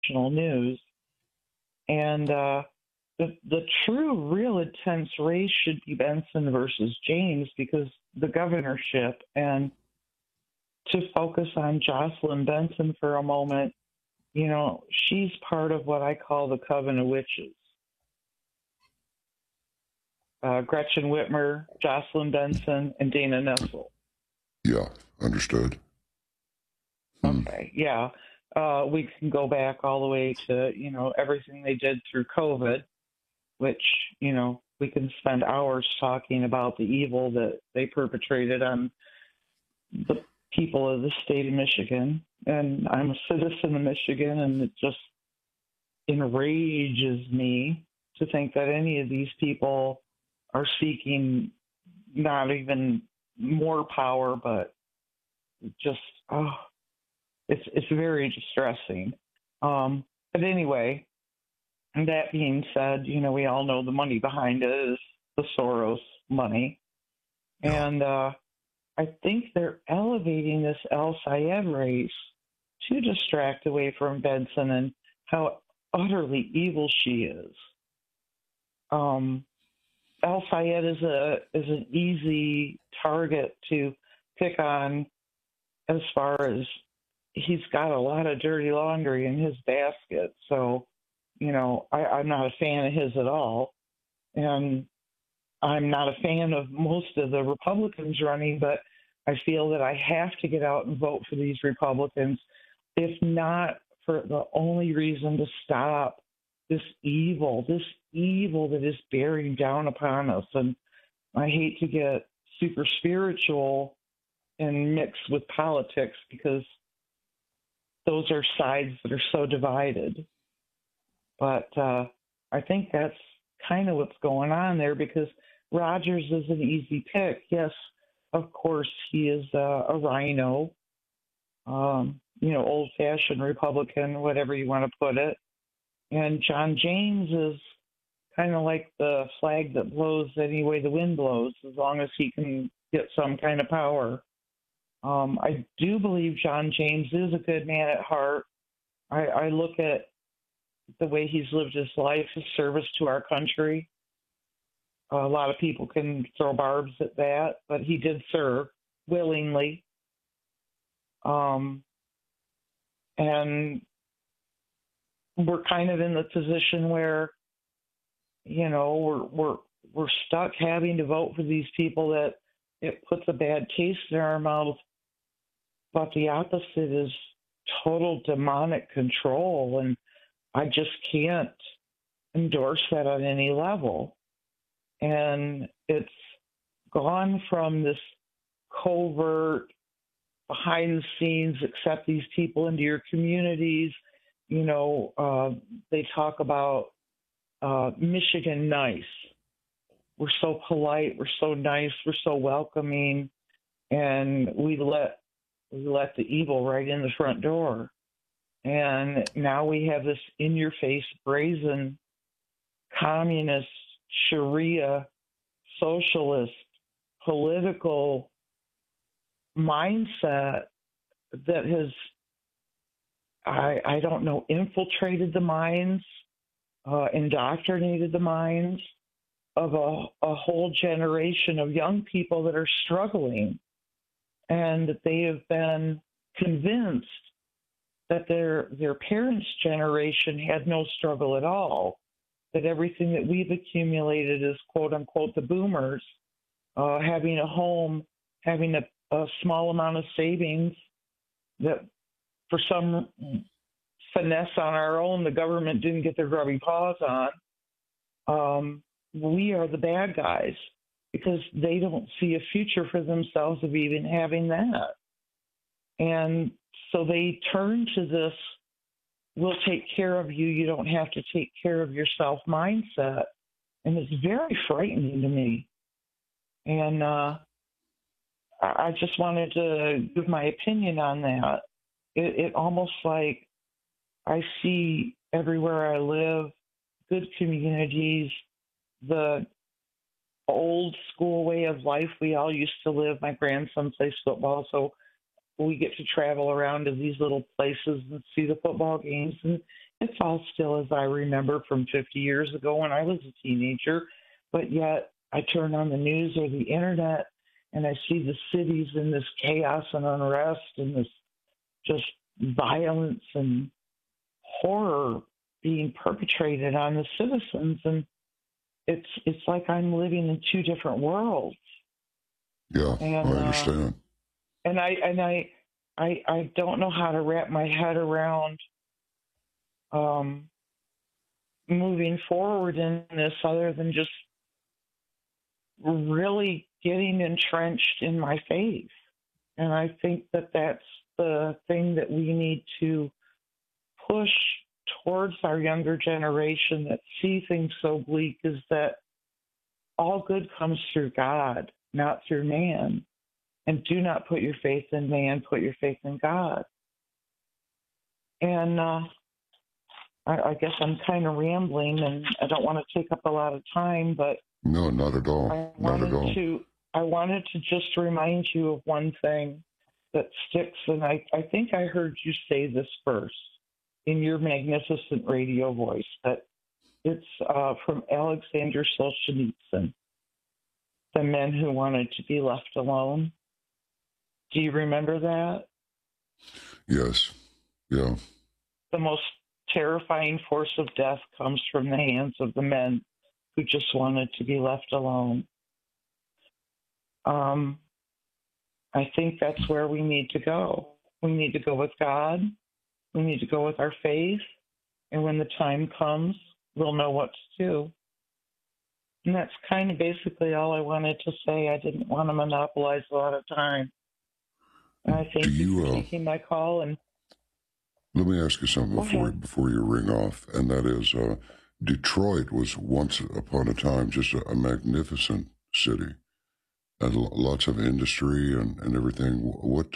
national news. And the true, real intense race should be Benson versus James because the governorship. And to focus on Jocelyn Benson for a moment, she's part of what I call the Coven of Witches. Gretchen Whitmer, Jocelyn Benson, and Dana Nessel. Yeah, understood. Okay, yeah. We can go back all the way to, everything they did through COVID, which, we can spend hours talking about the evil that they perpetrated on the people of the state of Michigan. And I'm a citizen of Michigan, and it just enrages me to think that any of these people are seeking not even more power, but just, it's very distressing. But anyway, that being said, we all know the money behind it is the Soros money. And I think they're elevating this El Sayed race to distract away from Benson and how utterly evil she is. El Sayed is an easy target to pick on as far as he's got a lot of dirty laundry in his basket. So, I'm not a fan of his at all. And I'm not a fan of most of the Republicans running, but I feel that I have to get out and vote for these Republicans, if not for the only reason to stop this evil that is bearing down upon us. And I hate to get super spiritual and mix with politics because those are sides that are so divided. But I think that's kind of what's going on there because Rogers is an easy pick. Yes, of course, he is a rhino, old-fashioned Republican, whatever you want to put it. And John James is kind of like the flag that blows any way the wind blows, as long as he can get some kind of power. I do believe John James is a good man at heart. I look at the way he's lived his life, his service to our country. A lot of people can throw barbs at that, but he did serve willingly. And we're kind of in the position where, we're stuck having to vote for these people that it puts a bad taste in our mouth. But the opposite is total demonic control, and I just can't endorse that on any level. And it's gone from this covert, behind the scenes, accept these people into your communities. They talk about Michigan nice. We're so polite, we're so nice, we're so welcoming, and we let the evil right in the front door. And now we have this in-your-face, brazen, communist, Sharia, socialist, political mindset that has, I don't know, infiltrated the minds, indoctrinated the minds of a whole generation of young people that are struggling, and that they have been convinced that their parents' generation had no struggle at all, that everything that we've accumulated is quote-unquote the boomers, having a home, having a small amount of savings that for some finesse on our own, the government didn't get their grubby paws on. We are the bad guys because they don't see a future for themselves of even having that. And so they turn to this, we'll take care of you, you don't have to take care of yourself mindset. And it's very frightening to me. And I just wanted to give my opinion on that. It almost like I see everywhere I live, good communities, the old school way of life we all used to live. My grandson plays football, so we get to travel around to these little places and see the football games. And it's all still as I remember from 50 years ago when I was a teenager, but yet I turn on the news or the internet and I see the cities in this chaos and unrest and this just violence and horror being perpetrated on the citizens, and it's like I'm living in two different worlds. Yeah, And I understand. I don't know how to wrap my head around moving forward in this other than just really getting entrenched in my faith. And I think that that's the thing that we need to push towards our younger generation that see things so bleak, is that all good comes through God, not through man. And do not put your faith in man, put your faith in God. And I guess I'm kind of rambling, and I don't want to take up a lot of time, but No, not at all. Not at all. I wanted to just remind you of one thing that sticks, and I think I heard you say this first in your magnificent radio voice, but it's from Alexander Solzhenitsyn, The Men Who Wanted to Be Left Alone. Do you remember that? Yes. Yeah. The most terrifying force of death comes from the hands of the men who just wanted to be left alone. I think that's where we need to go. We need to go with God. We need to go with our faith. And when the time comes, we'll know what to do. And that's kind of basically all I wanted to say. I didn't want to monopolize a lot of time. And I thank you for taking my call. And let me ask you something before you ring off, and that is, Detroit was once upon a time just a magnificent city, and lots of industry and everything. What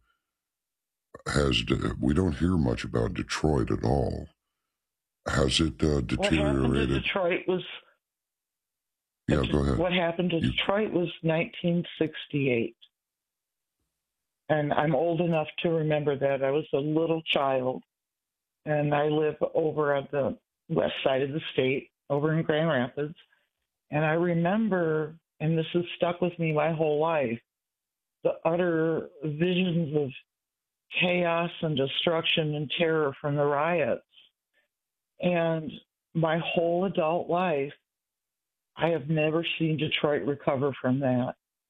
we don't hear much about Detroit at all. Has it deteriorated? What happened to Detroit was... Yeah, go ahead. What happened to Detroit was 1968. And I'm old enough to remember that. I was a little child, and I live over at the west side of the state, over in Grand Rapids. And I remember, and this has stuck with me my whole life, the utter visions of chaos and destruction and terror from the riots. And my whole adult life, I have never seen Detroit recover from that.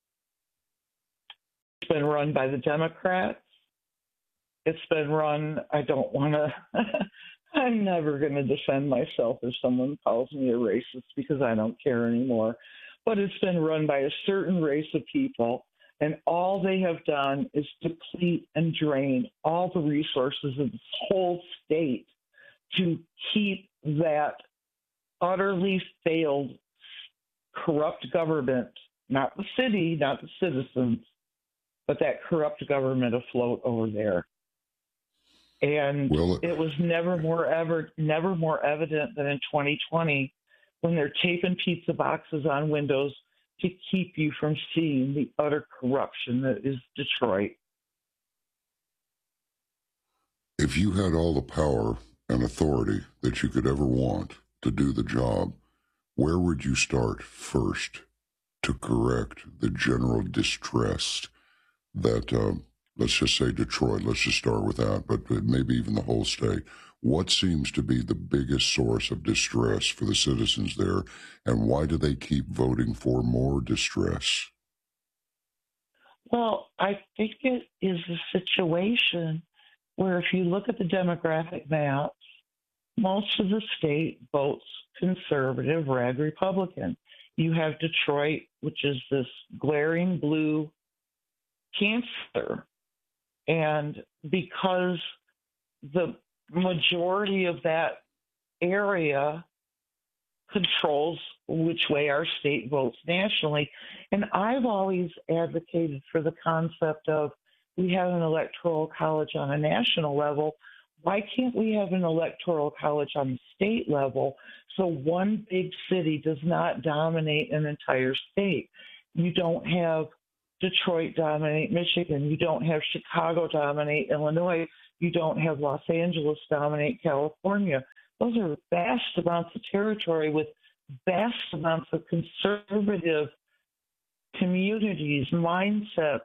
It's been run by the Democrats. It's been run, I don't want to, I'm never going to defend myself if someone calls me a racist because I don't care anymore. But it's been run by a certain race of people, and all they have done is deplete and drain all the resources of this whole state to keep that utterly failed, corrupt government, not the city, not the citizens, but that corrupt government afloat over there. And it was never more evident than in 2020 when they're taping pizza boxes on windows to keep you from seeing the utter corruption that is Detroit. If you had all the power and authority that you could ever want to do the job, where would you start first to correct the general distress that, let's just say Detroit, let's just start with that, but maybe even the whole state? What seems to be the biggest source of distress for the citizens there, and why do they keep voting for more distress? Well, I think it is a situation where if you look at the demographic maps, most of the state votes conservative, red Republican. You have Detroit, which is this glaring blue cancer. And because the majority of that area controls which way our state votes nationally, and I've always advocated for the concept of we have an electoral college on a national level. Why can't we have an electoral college on the state level so one big city does not dominate an entire state? You don't have Detroit dominate Michigan. You don't have Chicago dominate Illinois. You don't have Los Angeles dominate California. Those are vast amounts of territory with vast amounts of conservative communities, mindsets,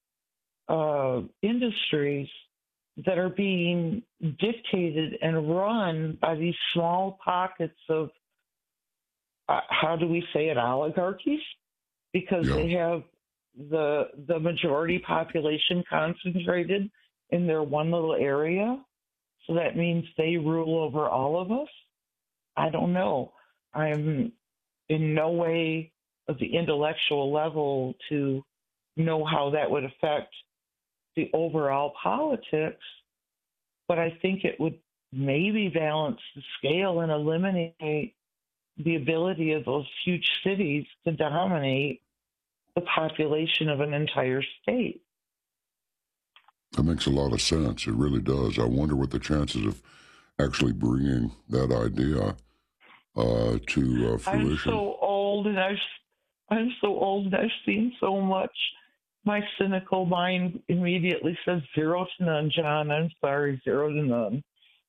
industries that are being dictated and run by these small pockets of, how do we say it, oligarchies? Because Yeah. they have the majority population concentrated in their one little area. So that means they rule over all of us? I don't know. I'm in no way of the intellectual level to know how that would affect the overall politics, but I think it would maybe balance the scale and eliminate the ability of those huge cities to dominate the population of an entire state. That makes a lot of sense. It really does. I wonder what the chances of actually bringing that idea to fruition. I'm so old, and I've seen so much. My cynical mind immediately says 0 to none, John. I'm sorry, 0 to none.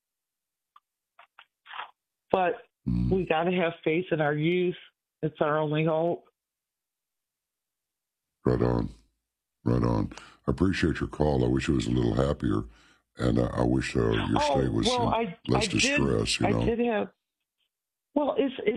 But we got to have faith in our youth. It's our only hope. Right on. Right on. I appreciate your call. I wish it was a little happier, and I wish your state was less distress. I did have. Well,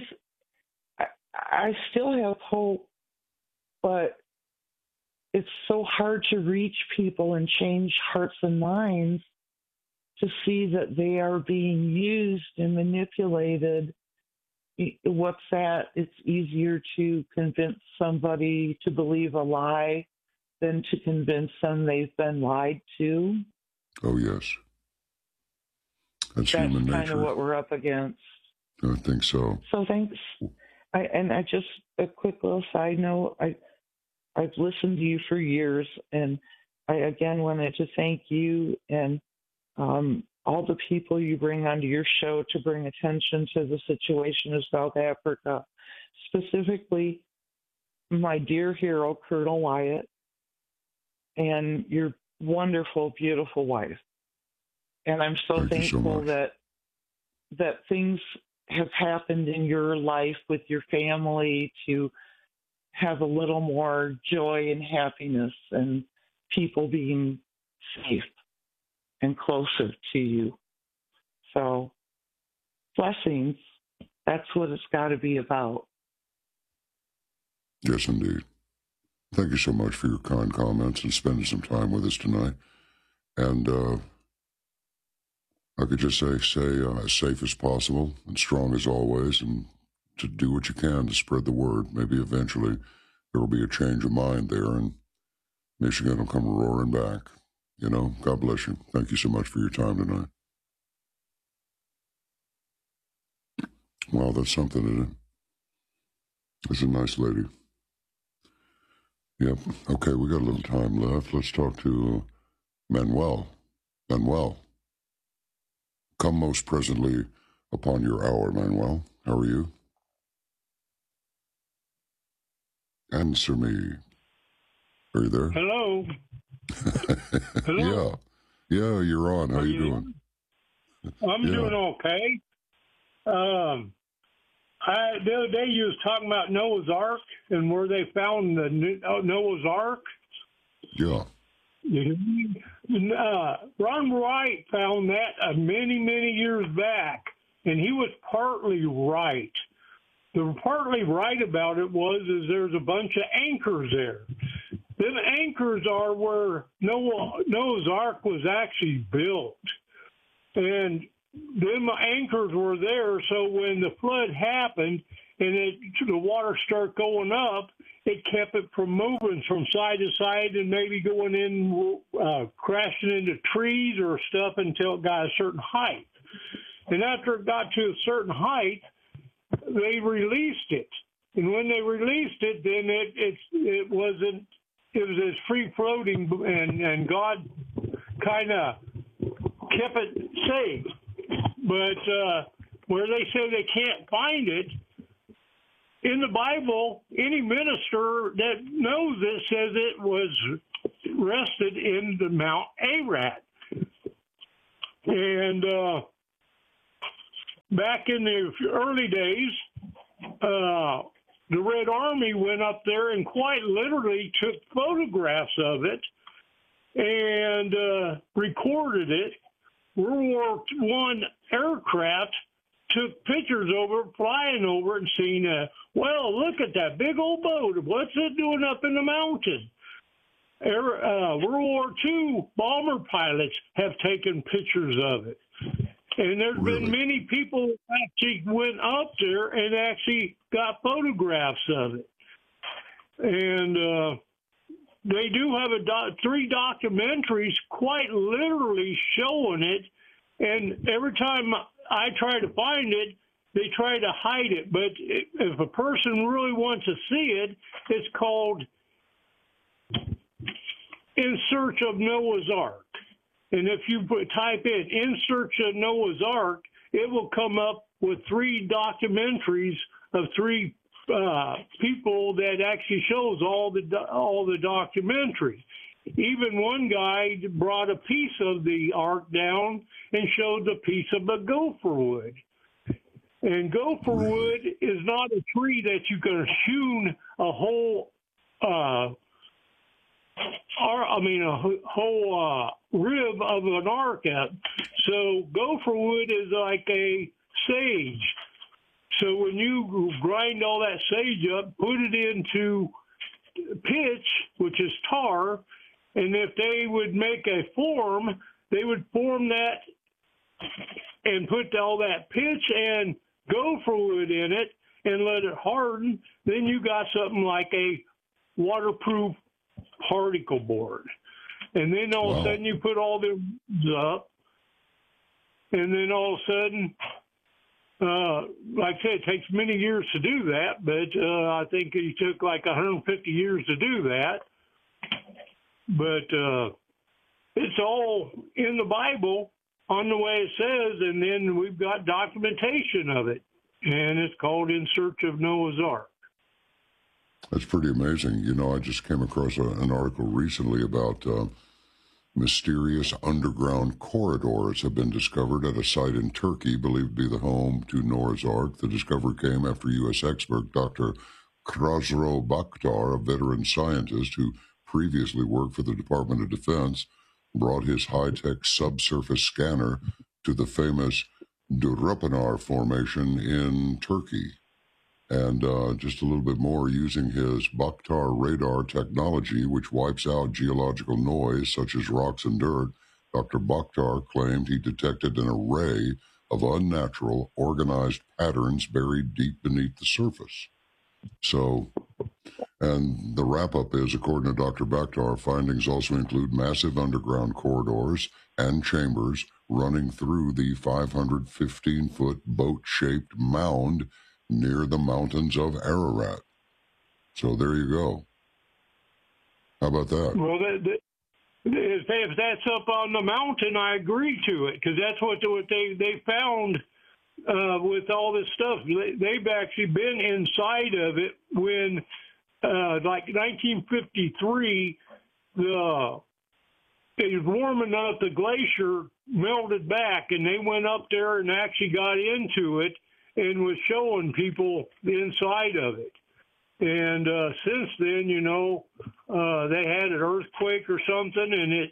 I still have hope, but it's so hard to reach people and change hearts and minds to see that they are being used and manipulated. What's that? It's easier to convince somebody to believe a lie than to convince them they've been lied to. Oh, yes. That's human nature. That's kind of what we're up against. I think so. So thanks. I just, a quick little side note, I've listened to you for years, and I again wanted to thank you and all the people you bring onto your show to bring attention to the situation of South Africa, specifically my dear hero, Colonel Wyatt, and your wonderful, beautiful wife. And I'm so thankful that things have happened in your life with your family to have a little more joy and happiness and people being safe and closer to you. So, blessings. That's what it's got to be about. Yes, indeed. Thank you so much for your kind comments and spending some time with us tonight. And I could just say as safe as possible and strong as always, and to do what you can to spread the word. Maybe eventually there will be a change of mind there, and Michigan will come roaring back. You know, God bless you. Thank you so much for your time tonight. Wow, that's something, isn't it? That's a nice lady. Yep. Okay, we got a little time left. Let's talk to Manuel. Manuel. Come most presently upon your hour, Manuel. How are you? Answer me. Are you there? Hello. Hello. Yeah, you're on. How you doing? I'm doing okay. The other day you was talking about Noah's Ark and where they found the Noah's Ark. Yeah. Ron Wright found that many, many years back, and he was partly right. The partly right about it is there's a bunch of anchors there. Them anchors are where Noah's Ark was actually built. And them anchors were there, so when the flood happened and the water started going up, it kept it from moving from side to side and maybe going in, crashing into trees or stuff until it got a certain height. And after it got to a certain height, they released it. And when they released it, then it was as free floating, and God kind of kept it safe. But where they say they can't find it, in the Bible, any minister that knows it says it was rested in the Mount Ararat. And back in the early days, the Red Army went up there and quite literally took photographs of it and recorded it. World War I aircraft took pictures over, flying over, and seen, well, look at that big old boat. What's it doing up in the mountain? World War II bomber pilots have taken pictures of it. And there's been many people who actually went up there and actually got photographs of it. And they do have 3 documentaries quite literally showing it. And every time I try to find it, they try to hide it. But if a person really wants to see it, it's called In Search of Noah's Ark. And if you type in Search of Noah's Ark, it will come up with 3 documentaries of 3 people that actually shows all the documentary. Even one guy brought a piece of the ark down and showed a piece of the gopher wood. And gopher wood is not a tree that you can hewn a whole rib of an ark at. So gopher wood is like a sage. So when you grind all that sage up, put it into pitch, which is tar, and if they would make a form, they would form that and put all that pitch and gopher wood in it and let it harden. Then you got something like a waterproof particle board. And then all of a sudden you put all the up, and then all of a sudden, like I said, it takes many years to do that, but I think it took like 150 years to do that. But it's all in the Bible on the way it says, and then we've got documentation of it, and it's called In Search of Noah's Ark. That's pretty amazing. You know, I just came across an article recently about mysterious underground corridors have been discovered at a site in Turkey believed to be the home to Noah's Ark. The discovery came after U.S. expert Dr. Khosrow Bakhtar, a veteran scientist who previously worked for the Department of Defense, brought his high-tech subsurface scanner to the famous Durupanar Formation in Turkey. And just a little bit more, using his Bakhtar radar technology, which wipes out geological noise such as rocks and dirt, Dr. Bakhtar claimed he detected an array of unnatural, organized patterns buried deep beneath the surface. So, and the wrap-up is, according to Dr. Bakhtar, findings also include massive underground corridors and chambers running through the 515-foot boat-shaped mound near the mountains of Ararat. So there you go. How about that? Well, if that's up on the mountain, I agree to it, because that's what they found with all this stuff. They've actually been inside of it when, like 1953, it was warm enough, the glacier melted back, and they went up there and actually got into it and was showing people the inside of it. And since then, you know, they had an earthquake or something, and it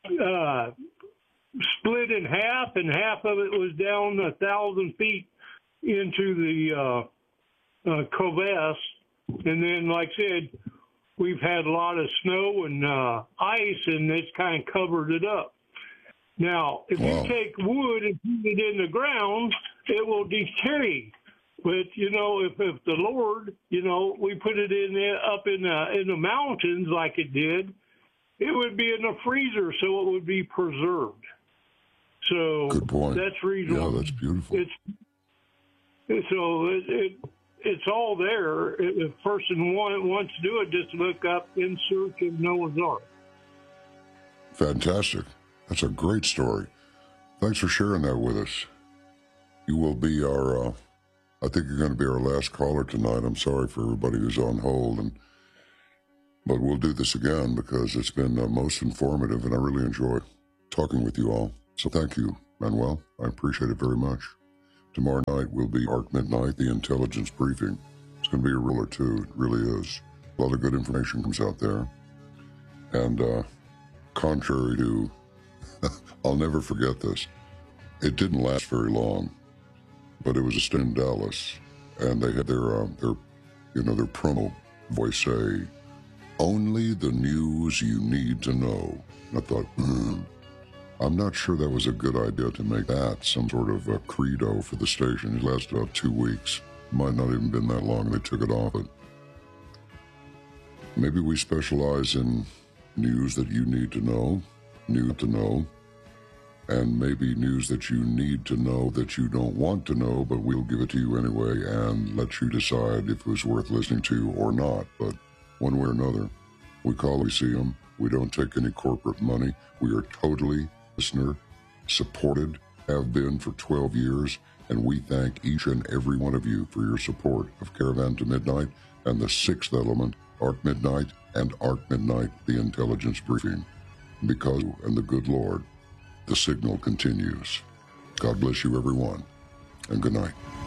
split in half, and half of it was down 1,000 feet into the crevasse. And then, like I said, we've had a lot of snow and ice, and it's kind of covered it up. Now, if you take wood and put it in the ground, it will decay. But, you know, if the Lord, you know, we put it up in the mountains like it did, it would be in the freezer, so it would be preserved. So good point. That's reasonable. Yeah, that's beautiful. It's all there. If a person wants to do it, just look up In Search of Noah's Ark. Fantastic. That's a great story. Thanks for sharing that with us. You will be our, I think you're going to be our last caller tonight. I'm sorry for everybody who's on hold, but we'll do this again because it's been most informative, and I really enjoy talking with you all. So thank you. Manuel, I appreciate it very much. Tomorrow night will be Arc Midnight, the intelligence briefing. It's going to be a rule or two. It really is. A lot of good information comes out there. And contrary to, I'll never forget this, it didn't last very long, but it was a stint in Dallas, and they had their promo voice say, "Only the news you need to know." And I thought, I'm not sure that was a good idea to make that some sort of a credo for the station. It lasted about 2 weeks. Might not even been that long. They took it off it. Maybe we specialize in news that you need to know, and maybe news that you need to know that you don't want to know, but we'll give it to you anyway and let you decide if it was worth listening to or not. But one way or another, we call, we see them. We don't take any corporate money. We are totally listener supported, have been for 12 years, and we thank each and every one of you for your support of Caravan to Midnight and the Sixth Element, Arc Midnight, and Arc Midnight, the intelligence briefing. Because, and the good Lord, the signal continues. God bless you, everyone, and good night.